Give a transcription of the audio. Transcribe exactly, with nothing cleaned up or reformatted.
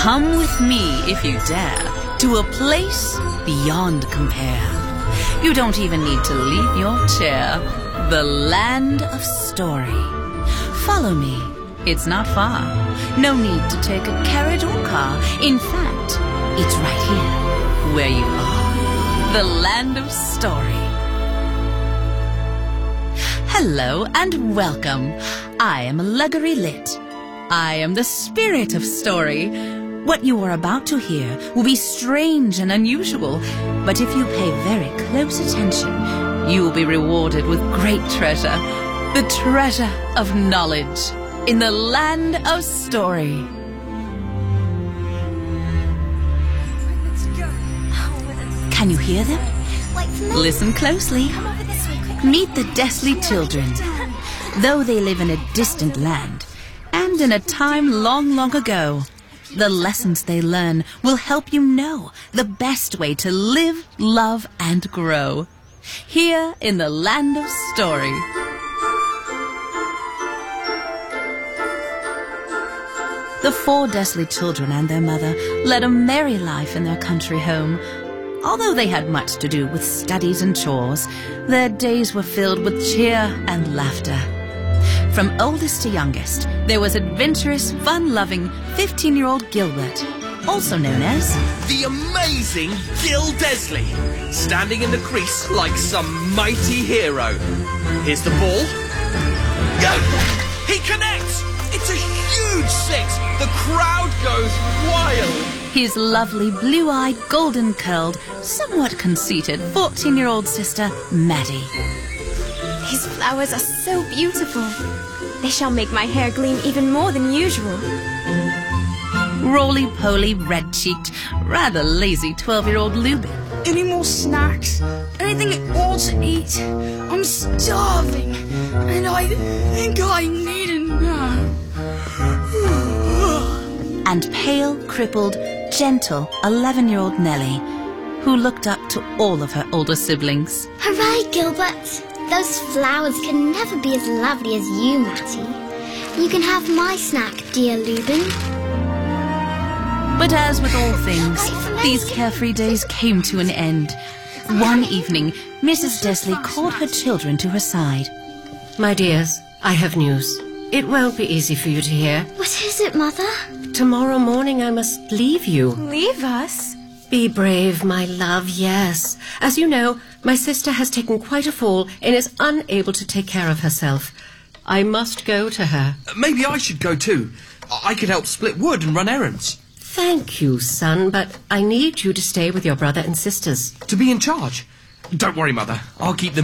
Come with me, if you dare, to a place beyond compare. You don't even need to leave your chair. The land of story. Follow me. It's not far. No need to take a carriage or car. In fact, it's right here, where you are. The land of story. Hello and welcome. I am Leggery Lit. I am the spirit of story. What you are about to hear will be strange and unusual, but if you pay very close attention, you will be rewarded with great treasure, the treasure of knowledge in the land of story. Can you hear them? Listen closely. Meet the Desley children. Though they live in a distant land, and in a time long, long ago, the lessons they learn will help you know the best way to live, love, and grow. Here in the land of story. The four Desley children and their mother led a merry life in their country home. Although they had much to do with studies and chores, their days were filled with cheer and laughter. From oldest to youngest, there was adventurous, fun-loving fifteen-year-old Gilbert, also known as the amazing Gil Desley, standing in the crease like some mighty hero. Here's the ball. Go! He connects! It's a huge six! The crowd goes wild! his lovely blue-eyed, golden-curled, somewhat conceited fourteen-year-old sister, Maddie. These flowers are so beautiful. They shall make my hair gleam even more than usual. Roly-poly, red-cheeked, rather lazy twelve-year-old Lubin. Any more snacks? Anything at all to eat? I'm starving, and I think I need a nap. And pale, crippled, gentle eleven-year-old Nellie, who looked up to all of her older siblings. Hooray, Gilbert! Those flowers can never be as lovely as you, Matty. You can have my snack, dear Lubin. But as with all things, these carefree days came to an end. One evening, Missus Desley called her children to her side. My dears, I have news. It won't be easy for you to hear. What is it, Mother? Tomorrow morning I must leave you. Leave us? Be brave, my love, yes. As you know, my sister has taken quite a fall and is unable to take care of herself. I must go to her. Maybe I should go too. I could help split wood and run errands. Thank you, son, but I need you to stay with your brother and sisters. To be in charge? Don't worry, Mother. I'll keep them